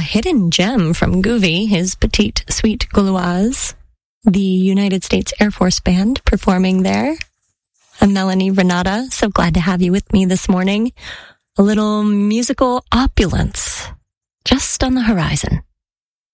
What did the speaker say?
hidden gem from Goovy, his Petite Suite Gauloise. The United States Air Force Band performing there. I'm Melanie Renata, so glad to have you with me this morning. A little musical opulence just on the horizon.